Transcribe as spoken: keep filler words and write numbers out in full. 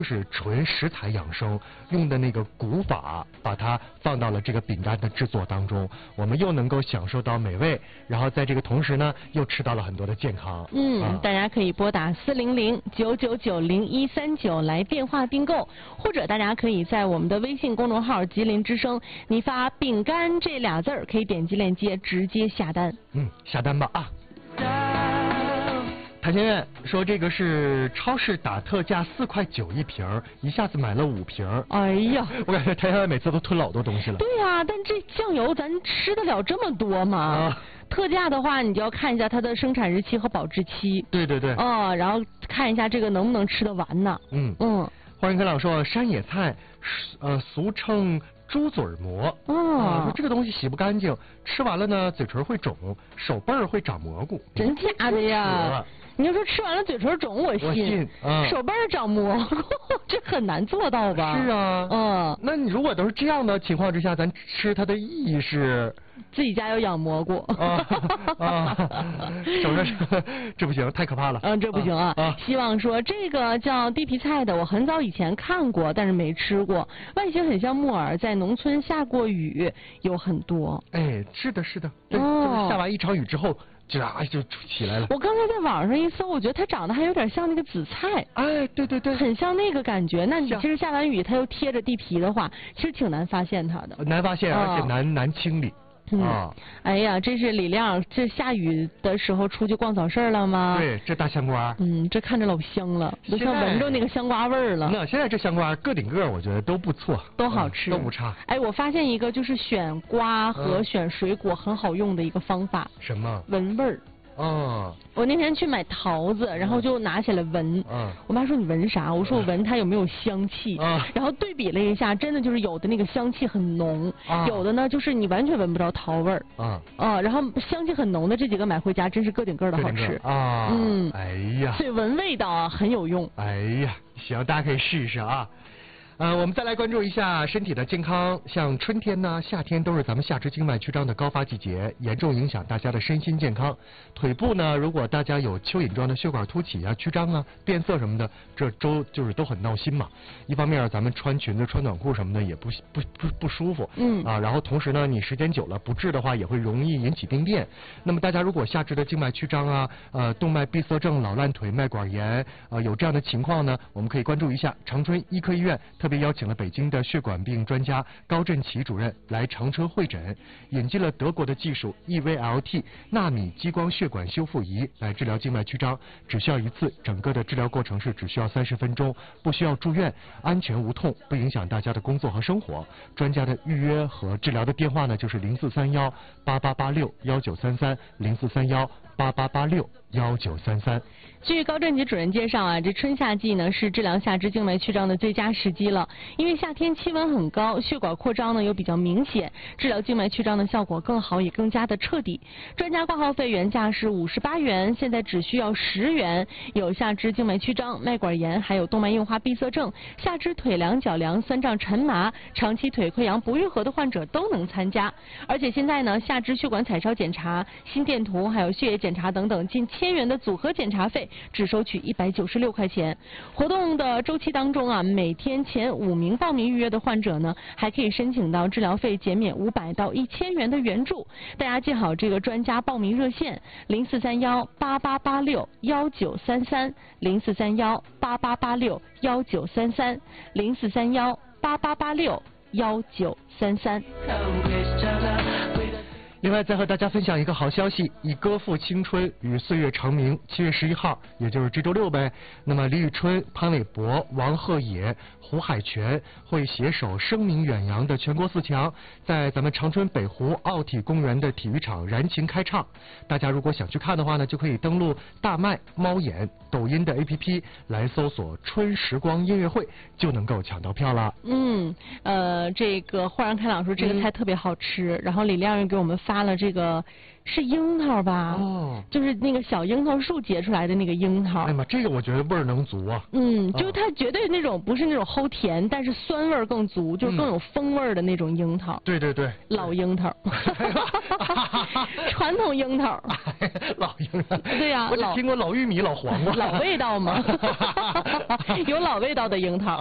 就是纯食材养生，用的那个古法把它放到了这个饼干的制作当中，我们又能够享受到美味，然后在这个同时呢，又吃到了很多的健康。 嗯， 啊、 大家可以拨打四零零九九九零一三九来电话订购，或者大家可以在我们的微信公众号“吉林之声”，你发“饼干”这俩字儿，可以点击链接直接下单。 嗯，下单吧啊！谭先生说这个是超市打特价四块九一瓶儿，一下子买了五瓶儿。 哎呀， 我感觉谭先生每次都囤老多东西了。 对呀、啊，但这酱油咱吃得了这么多吗？啊、特价的话，你就要看一下它的生产日期和保质期。 对对对。 哦，然后看一下这个能不能吃得完呢？ 嗯嗯。 欢迎科长说山野菜，呃，俗称猪嘴蘑。 哦、 啊，说这个东西洗不干净，吃完了呢，嘴唇会肿，手背儿会长蘑菇。 真假的呀？你要说吃完了嘴唇肿，我信。 我信。啊、 手背长蘑菇，这很难做到吧？ 是啊。 嗯。 那你如果都是这样的情况之下，咱吃它的意义是？ 自己家要养蘑菇。 啊啊！手上是这不行，太可怕了。 嗯，这不行啊。啊希望说这个叫地皮菜的，我很早以前看过，但是没吃过。外形很像木耳，在农村下过雨，有很多。 哎，是的，是的。哦。就是下完一场雨之后。啊，就起来了。 我刚才在网上一搜，我觉得它长得还有点像那个紫菜。 哎，对对对， 很像那个感觉。那你其实下完雨，它又贴着地皮的话，其实挺难发现它的。 难发现，而且难、哦、难清理。 嗯、 啊， 哎呀，这是李亮，这下雨的时候出去逛早市了吗？ 对，这大香瓜， 嗯，这看着老香了，都像闻着那个香瓜味儿了。 那现在这香瓜个顶个，我觉得都不错， 都好吃， 嗯、都不差。 哎，我发现一个就是选瓜和选水果很好用的一个方法。 什么？ 闻味儿。 哦， 我那天去买桃子，然后就拿起来闻。 嗯， 我妈说你闻啥？我说我闻它有没有香气。 嗯， 然后对比了一下，真的就是有的那个香气很浓， 啊、 有的呢就是你完全闻不着桃味儿。 啊， 啊，然后香气很浓的这几个买回家，真是个顶个的好吃啊。 嗯， 哎呀， 所以闻味道啊很有用。 哎呀，行，大家可以试一试啊。呃，我们再来关注一下身体的健康。像春天呢、夏天都是咱们下肢静脉曲张的高发季节，严重影响大家的身心健康。腿部呢，如果大家有蚯蚓状的血管凸起啊、曲张啊、变色什么的，这周就是都很闹心嘛。一方面咱们穿裙子、穿短裤什么的也不不不不舒服， 嗯啊，然后同时呢，你时间久了不治的话，也会容易引起病变。那么大家如果下肢的静脉曲张啊、呃动脉闭塞症、老烂腿、脉管炎，呃有这样的情况呢，我们可以关注一下长春医科医院特别邀请了北京的血管病专家高振奇主任来长春会诊，引进了德国的技术 E V L T 纳米激光血管修复仪来治疗静脉曲张，只需要一次，整个的治疗过程是只需要三十分钟，不需要住院，安全无痛，不影响大家的工作和生活。专家的预约和治疗的电话呢，就是零四三幺八八八六幺九三三零四三幺八八八六幺九三三。 据高振奇主任介绍啊，这春夏季呢是治疗下肢静脉曲张的最佳时机了，因为夏天气温很高，血管扩张呢又比较明显，治疗静脉曲张的效果更好，也更加的彻底。专家挂号费原价是五十八元，现在只需要十元。有下肢静脉曲张、脉管炎，还有动脉硬化闭塞症、下肢腿凉、脚凉、酸胀、沉麻、长期腿溃疡不愈合的患者都能参加。而且现在呢，下肢血管彩超检查、心电图还有血液检查等等近千元的组合检查费，只收取一百九十六块钱。活动的周期当中啊，每天前五名报名预约的患者呢，还可以申请到治疗费减免五百到一千元的援助。大家记好这个专家报名热线：零四三幺八八八六幺九三三，零四三幺八八八六幺九三三，零四三幺八八八六幺九三三。 另外，再和大家分享一个好消息：以歌赋青春与岁月长明，七月十一号，也就是这周六呗。那么李宇春、潘玮柏、王鹤野、胡海泉会携手声名远扬的全国四强，在咱们长春北湖奥体公园的体育场燃情开唱。大家如果想去看的话呢，就可以登录大麦、猫眼、抖音的 A P P 来搜索“春时光音乐会”，就能够抢到票了。 嗯，呃，这个焕然开朗说这个菜特别好吃，嗯、然后李亮又给我们发。 发了这个是樱桃吧？ 哦， 就是那个小樱桃树结出来的那个樱桃。 哎呀妈，这个我觉得味儿能足啊。 嗯，就是它绝对那种不是那种齁甜，但是酸味儿更足，就是更有风味儿的那种樱桃。 对对对， 老樱桃，传统樱桃。 老樱桃。 对呀， 我只听过老玉米、老黄瓜。 老味道吗？有老味道的樱桃。